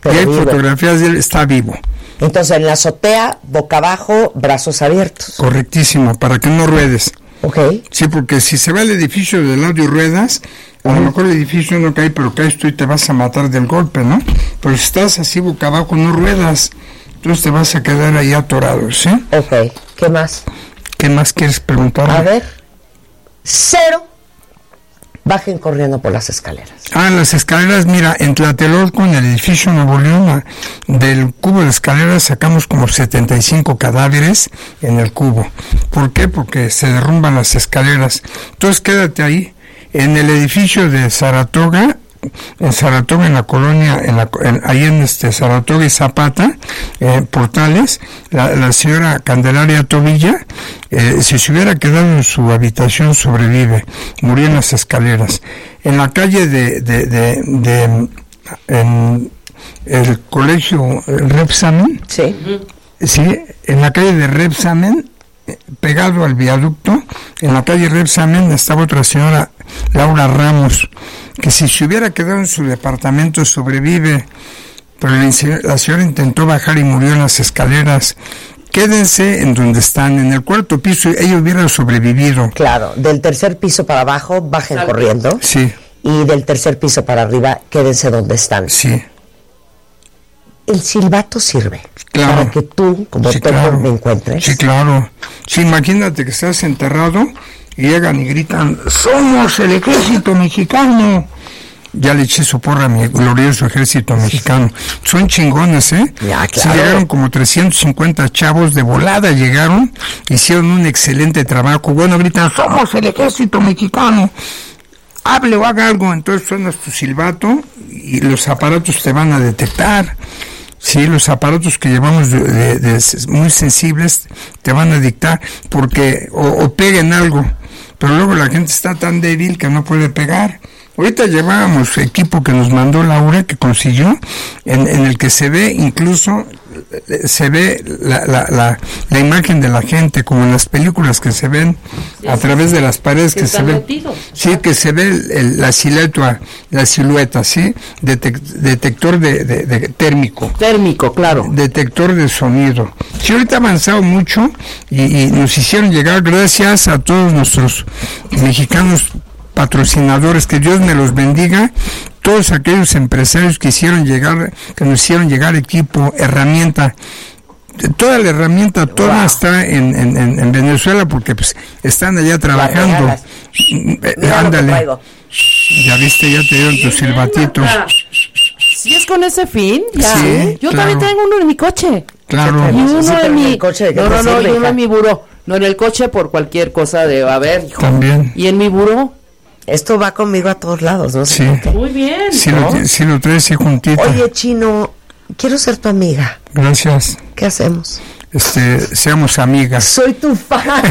y hay fotografías de él, está vivo. Entonces, en la azotea, boca abajo, brazos abiertos. Correctísimo, para que no ruedes. Ok. Sí, porque si se va el edificio de lado y ruedas, a lo mejor el edificio no cae, pero caes tú y te vas a matar del golpe, ¿no? Pero si estás así boca abajo, no ruedas, entonces te vas a quedar ahí atorado, ¿sí? Ok, ¿qué más? ¿Qué más quieres preguntar? A ver, 0, bajen corriendo por las escaleras. Las escaleras, mira, en Tlatelolco, en el edificio Nuevo León, del cubo de escaleras sacamos como 75 cadáveres en el cubo. ¿Por qué? Porque se derrumban las escaleras. Entonces quédate ahí. En el edificio de Saratoga, en la colonia, ahí en Saratoga y Zapata, Portales, la señora Candelaria Tobilla, si se hubiera quedado en su habitación, sobrevive, murió en las escaleras. En la calle en el colegio Repsamen, sí, en la calle de Repsamen, pegado al viaducto, en la calle Repsamen estaba otra señora, Laura Ramos, que si se hubiera quedado en su departamento sobrevive, pero la señora intentó bajar y murió en las escaleras. Quédense en donde están, en el cuarto piso, ella hubiera sobrevivido. Claro, del tercer piso para abajo, bajen corriendo. Sí. Y del tercer piso para arriba, quédense donde están. Sí. El silbato sirve, claro, para que tú, como sí, topo, claro, me encuentres. Sí, claro. Sí, imagínate que estás enterrado y llegan y gritan, ¡somos el ejército mexicano! Ya le eché su porra a mi glorioso ejército mexicano. Son chingones, ¿eh? Ya, claro. Sí, llegaron como 350 chavos, de volada llegaron, hicieron un excelente trabajo. Bueno, gritan, ¡somos el ejército mexicano! Hable o haga algo, entonces suenas tu silbato y los aparatos te van a detectar. Sí, los aparatos que llevamos muy sensibles te van a dictar, porque o peguen algo, pero luego la gente está tan débil que no puede pegar. Ahorita llevábamos equipo que nos mandó Laura, que consiguió, en el que se ve incluso, se ve la imagen de la gente, como en las películas que se ven a través de las paredes, que se ve, sí, que se ve la silueta, sí, detector de térmico, claro, detector de sonido. Sí, ahorita ha avanzado mucho y nos hicieron llegar, gracias a todos nuestros mexicanos patrocinadores, que Dios me los bendiga, todos aquellos empresarios que nos hicieron llegar equipo, herramienta, toda la herramienta, toda está en Venezuela, porque pues están allá trabajando. Ándale, ya viste, ya te dieron tu silbatito. ¿Sí es con ese fin? Ya. Sí, yo claro. también tengo uno en mi coche. Claro. Y uno en mi coche. No, y uno en mi buró. No, en el coche por cualquier cosa de, a ver, hijo. También. Y en mi buró. Esto va conmigo a todos lados, ¿no? Sí. Muy bien. Sí, ¿no? lo traes ahí juntito. Oye, Chino, quiero ser tu amiga. Gracias. ¿Qué hacemos? Seamos amigas. Soy tu fan.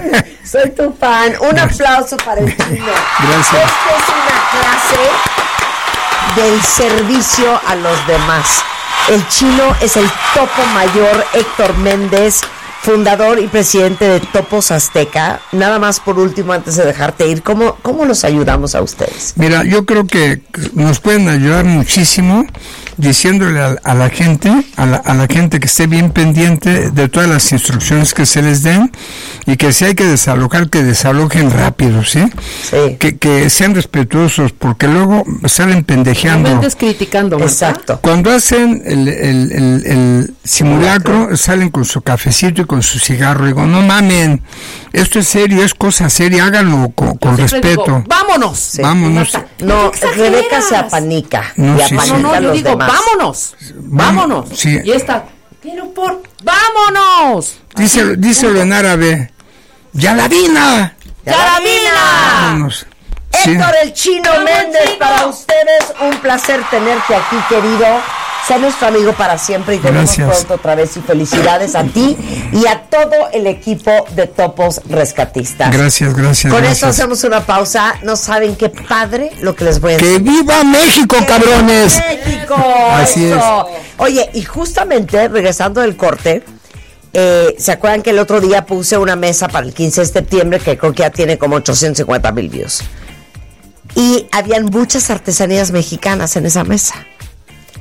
Un aplauso para el Chino. Gracias. Esta es una clase del servicio a los demás. El Chino es el topo mayor Héctor Méndez, fundador y presidente de Topos Azteca. Nada más por último, antes de dejarte ir, ¿cómo los ayudamos a ustedes? Mira, yo creo que nos pueden ayudar muchísimo diciéndole a la gente, a la gente que esté bien pendiente de todas las instrucciones que se les den, y que si hay que desalojar, que desalojen rápido, ¿sí? Sí. Que sean respetuosos, porque luego salen pendejeando. No vendes criticando, ¿verdad? Exacto. Cuando hacen el simulacro, salen con su cafecito y con su cigarro. Digo, no mamen, esto es serio, es cosa seria, háganlo con respeto. Digo, vámonos. Sí. Vámonos. No, Rebeca se apanica. No, y sí, apanica No, a yo los digo, demás. vámonos. Sí. Y esta, pero vámonos. Díselo en árabe. ¡Yalavina! Vámonos. Sí. Héctor el Chino Méndez, para ustedes un placer tenerte aquí, querido. Sé nuestro amigo para siempre y te vemos pronto otra vez, y felicidades a ti y a todo el equipo de Topos Rescatistas. Gracias. Con eso hacemos una pausa. No saben qué padre lo que les voy a decir. ¡Que viva México, cabrones! ¡México! Así Eso. Oye, y justamente regresando del corte, ¿se acuerdan que el otro día puse una mesa para el 15 de septiembre que creo que ya tiene como 850,000 views? Y habían muchas artesanías mexicanas en esa mesa.